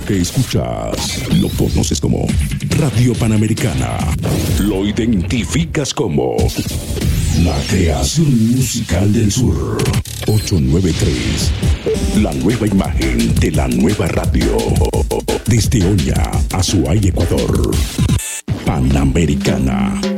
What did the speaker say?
que escuchas lo conoces como Radio Panamericana. Lo identificas como la creación musical del sur. 893. La nueva imagen de la nueva radio. Desde Oña, Azuay, Ecuador. Panamericana.